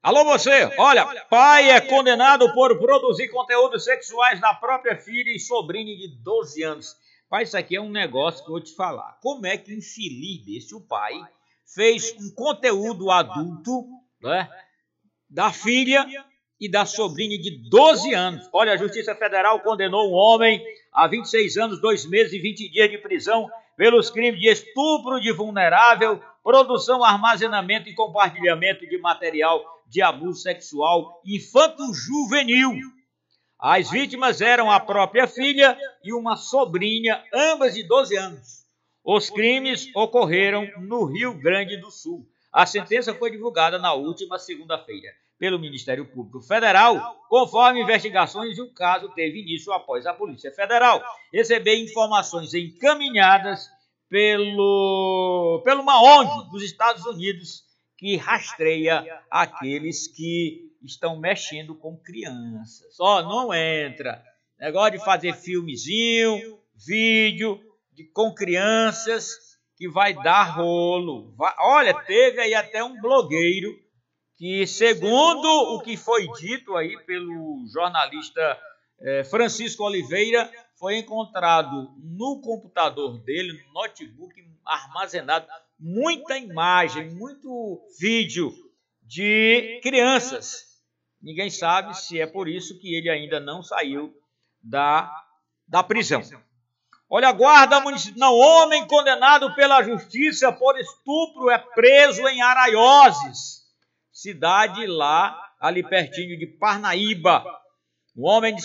Alô você, olha, pai é condenado por produzir conteúdos sexuais da própria filha e sobrinha de 12 anos. Pai, isso aqui é um negócio que eu vou te falar. Como é que um infeliz desse, o pai, fez um conteúdo adulto, né, da filha e da sobrinha de 12 anos? Olha, a Justiça Federal condenou um homem a 26 anos, 2 meses e 20 dias de prisão pelos crimes de estupro de vulnerável, produção, armazenamento e compartilhamento de material de abuso sexual infanto-juvenil. As vítimas eram a própria filha e uma sobrinha, ambas de 12 anos. Os crimes ocorreram no Rio Grande do Sul. A sentença foi divulgada na última segunda-feira pelo Ministério Público Federal, conforme investigações, e o caso teve início após a Polícia Federal receber informações encaminhadas pela uma ONG dos Estados Unidos que rastreia aqueles que estão mexendo com crianças. Não entra. Negócio de fazer filmezinho, vídeo com crianças que vai dar rolo. Olha, teve aí até um blogueiro que, segundo o que foi dito aí pelo jornalista Francisco Oliveira, foi encontrado no computador dele, no notebook, armazenado muita imagem, muito vídeo de crianças. Ninguém sabe se é por isso que ele ainda não saiu da prisão. Olha, a guarda municipal, homem condenado pela justiça por estupro é preso em Araioses, cidade lá, ali pertinho de Parnaíba. Um homem de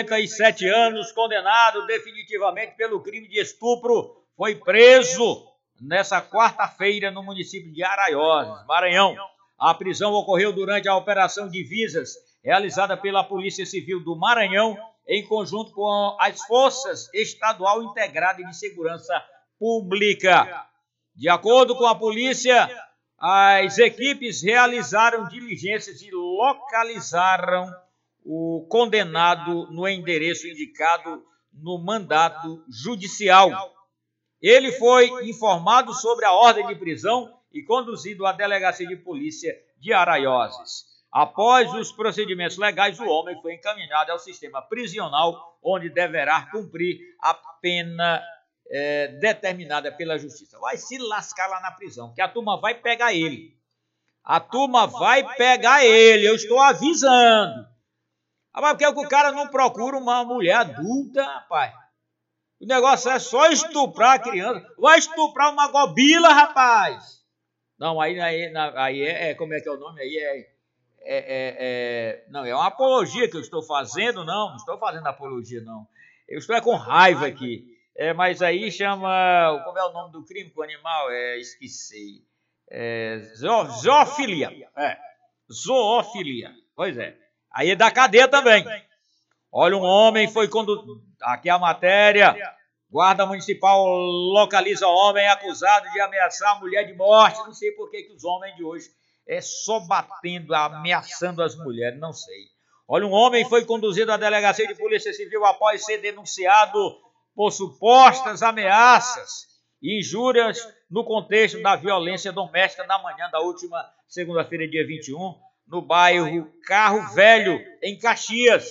57 anos, condenado definitivamente pelo crime de estupro, foi preso nessa quarta-feira no município de Araioses, Maranhão. A prisão ocorreu durante a Operação Divisas, realizada pela Polícia Civil do Maranhão, em conjunto com as Forças Estadual Integrada de Segurança Pública. De acordo com a polícia, as equipes realizaram diligências e localizaram o condenado no endereço indicado no mandato judicial. Ele foi informado sobre a ordem de prisão e conduzido à delegacia de polícia de Araioses. Após os procedimentos legais, o homem foi encaminhado ao sistema prisional, onde deverá cumprir a pena determinada pela justiça. Vai se lascar lá na prisão, que a turma vai pegar ele. A turma vai pegar ele, eu estou avisando. Mas por que o cara não procura uma mulher adulta, rapaz? O negócio é só estuprar a criança. Vai estuprar uma gobila, rapaz. Não, aí como é que é o nome? Aí não, é uma apologia que eu estou fazendo, não estou fazendo apologia, não. Eu estou com raiva aqui. Mas aí chama, como é o nome do crime com o animal? Esqueci. Zoofilia. Zoofilia. Pois é. Aí é da cadeia também. Olha, um homem foi conduzido. Aqui é a matéria. Guarda Municipal localiza homem acusado de ameaçar a mulher de morte. Não sei por que os homens de hoje só batendo, ameaçando as mulheres. Não sei. Olha, um homem foi conduzido à delegacia de polícia civil após ser denunciado por supostas ameaças e injúrias no contexto da violência doméstica na manhã da última segunda-feira, dia 21, no bairro Carro Velho, em Caxias.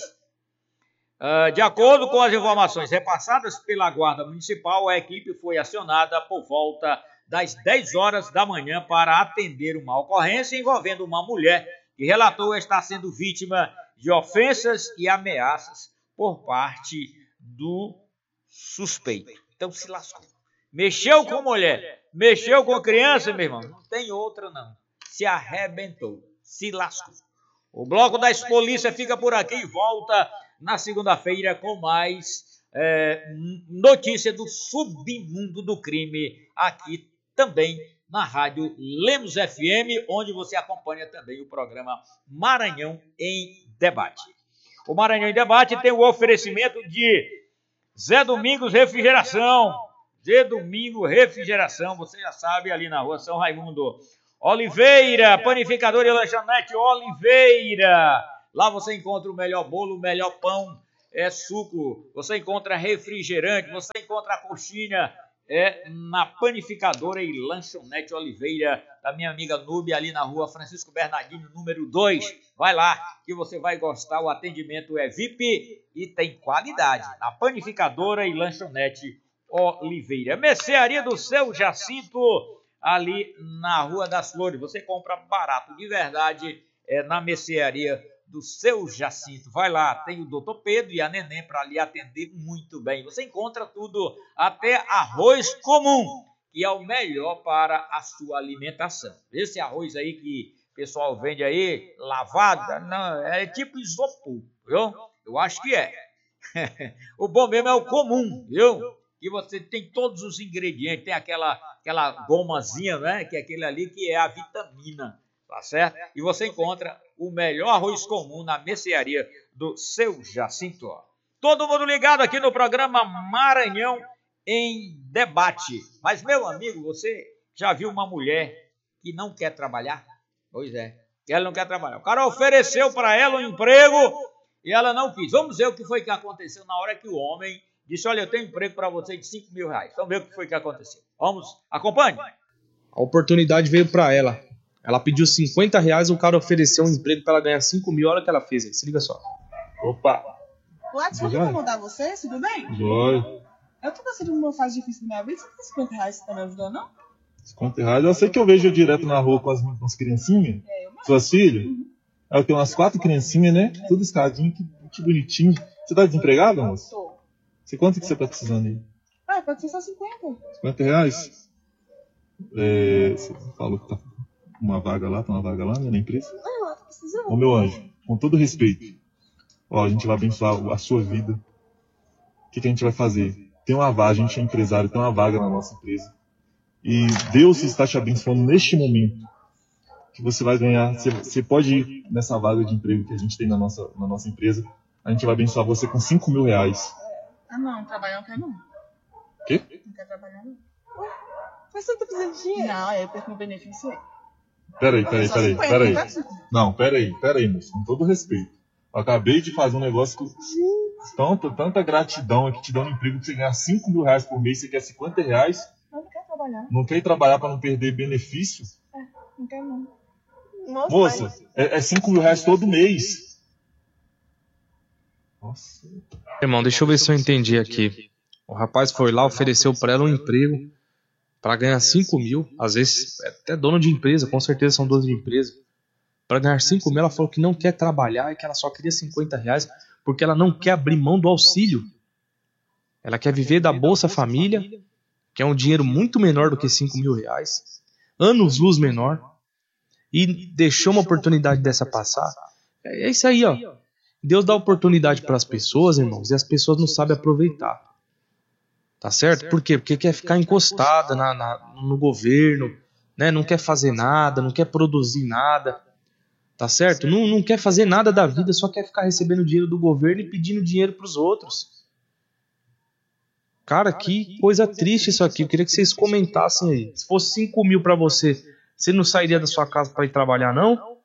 De acordo com as informações repassadas pela Guarda Municipal, a equipe foi acionada por volta das 10 horas da manhã para atender uma ocorrência envolvendo uma mulher que relatou estar sendo vítima de ofensas e ameaças por parte do suspeito. Então se lascou. Mexeu com mulher, mexeu com criança, meu irmão, não tem outra não. Se arrebentou, se lascou. O Bloco das Polícias fica por aqui e volta na segunda-feira com mais notícia do submundo do crime, aqui também na Rádio Lemos FM, onde você acompanha também o programa Maranhão em Debate. O Maranhão em Debate tem o oferecimento de Zé Domingos Refrigeração. Zé Domingo Refrigeração, você já sabe, ali na rua São Raimundo. Oliveira, panificador e lanchonete Oliveira. Lá você encontra o melhor bolo, o melhor pão, suco, você encontra refrigerante, você encontra a coxinha é na Panificadora e Lanchonete Oliveira, da minha amiga Núbia, ali na rua Francisco Bernardino, número 2. Vai lá que você vai gostar, o atendimento é VIP e tem qualidade. Na Panificadora e Lanchonete Oliveira. Mercearia do Seu Jacinto, ali na Rua das Flores. Você compra barato, de verdade, na mercearia do Seu Jacinto. Vai lá, tem o Dr. Pedro e a Neném para lhe atender muito bem. Você encontra tudo, até arroz comum, que é o melhor para a sua alimentação. Esse arroz aí que o pessoal vende aí, lavado, não, é tipo isopor, viu? Eu acho que é. O bom mesmo é o comum, viu? Que você tem todos os ingredientes, tem aquela gomazinha, né? Que é aquele ali que é a vitamina, tá certo? E você encontra o melhor arroz comum na mercearia do Seu Jacinto. Todo mundo ligado aqui no programa Maranhão em Debate. Mas, meu amigo, você já viu uma mulher que não quer trabalhar? Pois é, ela não quer trabalhar. O cara ofereceu para ela um emprego e ela não quis. Vamos ver o que foi que aconteceu na hora que o homem disse, olha, eu tenho emprego para você de R$5.000. Vamos ver o que foi que aconteceu. Vamos, acompanhe. A oportunidade veio para ela. Ela pediu R$50, o cara ofereceu um emprego para ela ganhar 5.000. Olha o que ela fez aí, se liga só. Opa! Ué, deixa eu incomodar você, tudo bem? Joia. Eu tô passando por uma fase difícil da minha vida, você tem R$50, você tá me ajudando, não? R$50? Eu sei que eu vejo direto na rua com as criancinhas, suas filhas. Eu tenho umas 4 criancinhas, né? Tudo escadinho, que bonitinho. Você tá desempregado, moço? Tô. Quanto que você tá precisando aí? Ah, pode ser só 50. R$50? Você falou que tá uma vaga lá, né, na empresa? Não, eu tô precisando. Ô, meu anjo, com todo respeito, ó, a gente vai abençoar a sua vida. O que a gente vai fazer? Tem uma vaga, a gente é empresário, tem uma vaga na nossa empresa. E Deus está te abençoando neste momento. Que você vai ganhar, você pode ir nessa vaga de emprego que a gente tem na nossa empresa. A gente vai abençoar você com R$5.000. Ah, não, trabalhar não quer não. Quê? Não quer trabalhar não. Ué, mas você não tá precisando de dinheiro? Não, eu perco meu benefício aí. Peraí. Não, peraí, moço, com todo respeito. Eu acabei de fazer um negócio com tanta gratidão aqui, te dando um emprego pra você ganhar R$5.000 por mês, você quer R$50? Eu não quero trabalhar. Não quer ir trabalhar pra não perder benefício? Não quero não. Moça, é R$5.000 todo mês. Nossa. Irmão, deixa eu ver se eu entendi aqui. O rapaz foi lá, ofereceu para ela um emprego para ganhar 5.000. Às vezes é até dono de empresa, com certeza são donos de empresa. Para ganhar 5.000, ela falou que não quer trabalhar e que ela só queria R$50 porque ela não quer abrir mão do auxílio. Ela quer viver da Bolsa Família, que é um dinheiro muito menor do que R$5.000, anos luz menor, e deixou uma oportunidade dessa passar. É isso aí, ó. Deus dá oportunidade para as pessoas, irmãos, e as pessoas não sabem aproveitar. Tá certo? Por quê? Porque quer ficar encostada no governo, né? Não quer fazer nada, não quer produzir nada. Tá certo? Não quer fazer nada da vida, só quer ficar recebendo dinheiro do governo e pedindo dinheiro para os outros. Cara, que coisa triste isso aqui. Eu queria que vocês comentassem aí. Se fosse 5.000 para você, você não sairia da sua casa para ir trabalhar, não?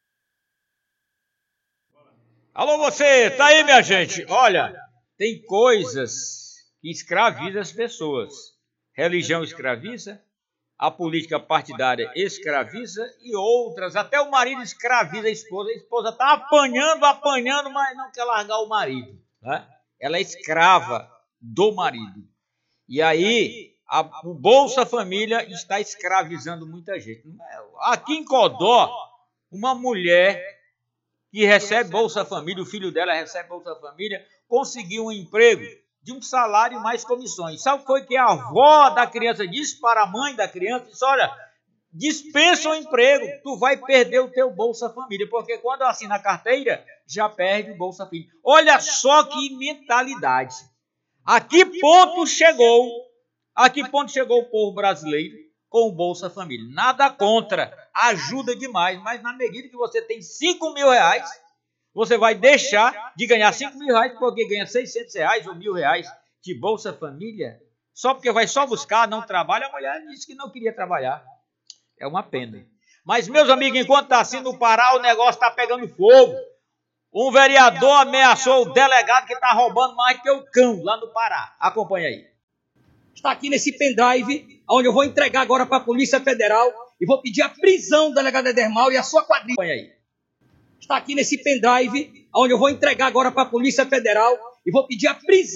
Alô, você, tá aí, minha gente? Olha, tem coisas que escravizam as pessoas. Religião escraviza, a política partidária escraviza e outras. Até o marido escraviza a esposa. A esposa tá apanhando, mas não quer largar o marido, né? Ela é escrava do marido. E aí, o Bolsa Família está escravizando muita gente. Aqui em Codó, uma mulher que recebe Bolsa Família, o filho dela recebe Bolsa Família, conseguiu um emprego de um salário mais comissões. Sabe o que foi que a avó da criança disse para a mãe da criança? Disse, olha, dispensa o emprego, tu vai perder o teu Bolsa Família, porque quando assina a carteira, já perde o Bolsa Família. Olha só que mentalidade. A que ponto chegou o povo brasileiro com o Bolsa Família? Nada contra, ajuda demais, mas na medida que você tem R$5.000, você vai deixar de ganhar R$5.000 porque ganha R$600 ou R$1.000 de Bolsa Família, só porque vai só buscar, não trabalha. A mulher disse que não queria trabalhar. É uma pena. Mas, meus amigos, enquanto está assim no Pará, o negócio está pegando fogo. Um vereador ameaçou o delegado que está roubando mais que o cão lá no Pará. Acompanha aí. Está aqui nesse pendrive, onde eu vou entregar agora para a Polícia Federal e vou pedir a prisão do delegado Edermal e a sua quadrilha. Põe aí. Está aqui nesse pendrive, onde eu vou entregar agora para a Polícia Federal e vou pedir a prisão.